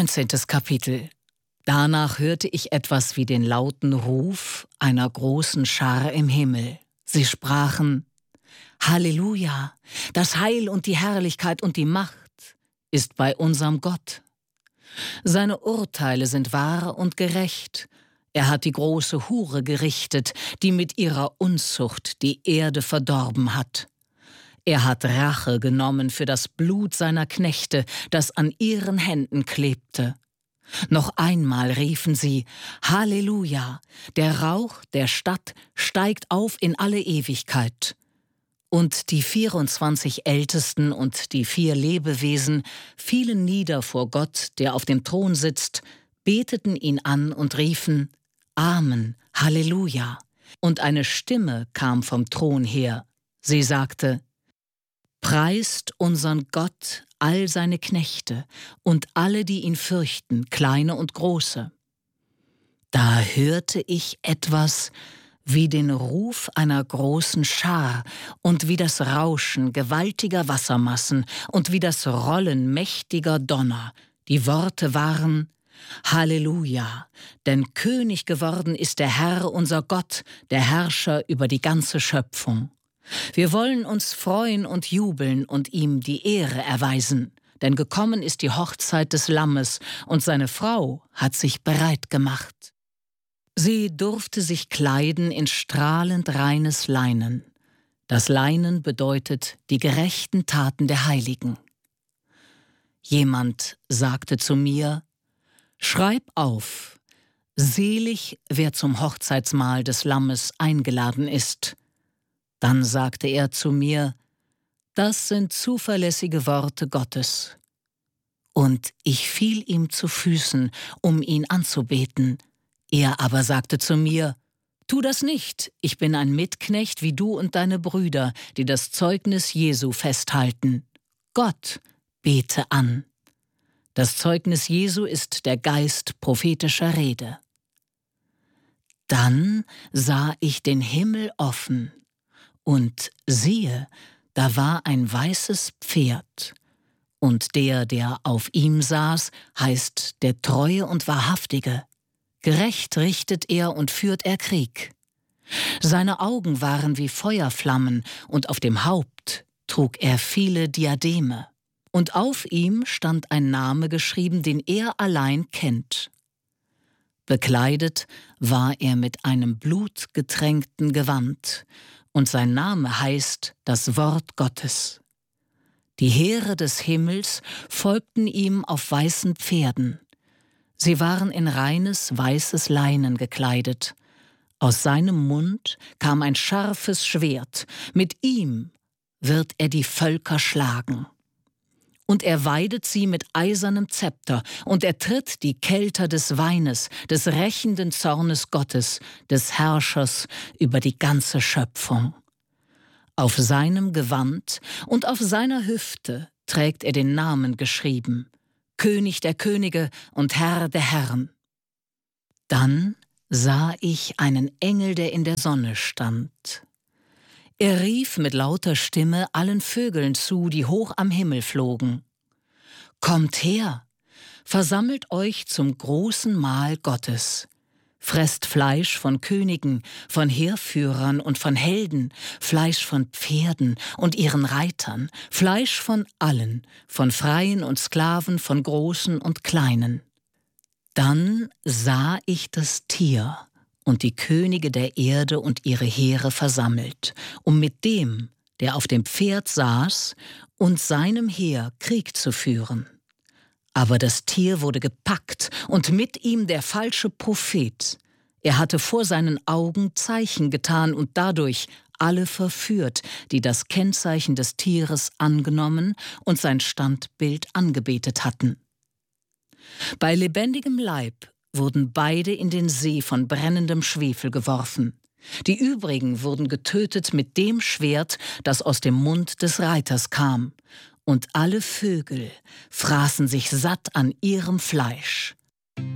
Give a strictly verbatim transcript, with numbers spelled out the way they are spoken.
neunzehntes Kapitel. Danach hörte ich etwas wie den lauten Ruf einer großen Schar im Himmel. Sie sprachen: Halleluja, das Heil und die Herrlichkeit und die Macht ist bei unserem Gott. Seine Urteile sind wahr und gerecht. Er hat die große Hure gerichtet, die mit ihrer Unzucht die Erde verdorben hat. Er hat Rache genommen für das Blut seiner Knechte, das an ihren Händen klebte. Noch einmal riefen sie: Halleluja, der Rauch der Stadt steigt auf in alle Ewigkeit. Und die vierundzwanzig Ältesten und die vier Lebewesen fielen nieder vor Gott, der auf dem Thron sitzt, beteten ihn an und riefen: Amen, Halleluja. Und eine Stimme kam vom Thron her. Sie sagte: Preist unseren Gott, all seine Knechte und alle, die ihn fürchten, kleine und große. Da hörte ich etwas wie den Ruf einer großen Schar und wie das Rauschen gewaltiger Wassermassen und wie das Rollen mächtiger Donner. Die Worte waren: Halleluja, denn König geworden ist der Herr, unser Gott, der Herrscher über die ganze Schöpfung. Wir wollen uns freuen und jubeln und ihm die Ehre erweisen, denn gekommen ist die Hochzeit des Lammes und seine Frau hat sich bereit gemacht. Sie durfte sich kleiden in strahlend reines Leinen. Das Leinen bedeutet die gerechten Taten der Heiligen. Jemand sagte zu mir: Schreib auf, selig, wer zum Hochzeitsmahl des Lammes eingeladen ist. Dann sagte er zu mir: Das sind zuverlässige Worte Gottes. Und ich fiel ihm zu Füßen, um ihn anzubeten. Er aber sagte zu mir: Tu das nicht, ich bin ein Mitknecht wie du und deine Brüder, die das Zeugnis Jesu festhalten. Gott bete an. Das Zeugnis Jesu ist der Geist prophetischer Rede. Dann sah ich den Himmel offen. Und siehe, da war ein weißes Pferd, und der, der auf ihm saß, heißt der Treue und Wahrhaftige. Gerecht richtet er und führt er Krieg. Seine Augen waren wie Feuerflammen, und auf dem Haupt trug er viele Diademe. Und auf ihm stand ein Name geschrieben, den er allein kennt. Bekleidet war er mit einem blutgetränkten Gewand, und sein Name heißt das Wort Gottes. Die Heere des Himmels folgten ihm auf weißen Pferden. Sie waren in reines, weißes Leinen gekleidet. Aus seinem Mund kam ein scharfes Schwert. Mit ihm wird er die Völker schlagen. Und er weidet sie mit eisernem Zepter, und er tritt die Kelter des Weines, des rächenden Zornes Gottes, des Herrschers über die ganze Schöpfung. Auf seinem Gewand und auf seiner Hüfte trägt er den Namen geschrieben: König der Könige und Herr der Herren. Dann sah ich einen Engel, der in der Sonne stand. Er rief mit lauter Stimme allen Vögeln zu, die hoch am Himmel flogen: Kommt her, versammelt euch zum großen Mahl Gottes. Fresst Fleisch von Königen, von Heerführern und von Helden, Fleisch von Pferden und ihren Reitern, Fleisch von allen, von Freien und Sklaven, von Großen und Kleinen. Dann sah ich das Tier und die Könige der Erde und ihre Heere versammelt, um mit dem, der auf dem Pferd saß, und seinem Heer Krieg zu führen. Aber das Tier wurde gepackt und mit ihm der falsche Prophet. Er hatte vor seinen Augen Zeichen getan und dadurch alle verführt, die das Kennzeichen des Tieres angenommen und sein Standbild angebetet hatten. Bei lebendigem Leib wurden beide in den See von brennendem Schwefel geworfen. Die übrigen wurden getötet mit dem Schwert, das aus dem Mund des Reiters kam. Und alle Vögel fraßen sich satt an ihrem Fleisch.